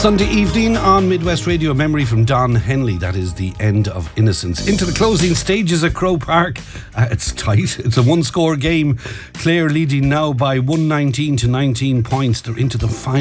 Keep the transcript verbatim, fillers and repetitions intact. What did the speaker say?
Sunday evening on Midwest Radio, memory from Don Henley. That is The End of Innocence. Into the closing stages at Croke Park. Uh, it's tight. It's a one-score game. Clare leading now by one nineteen to nineteen points. They're into the final.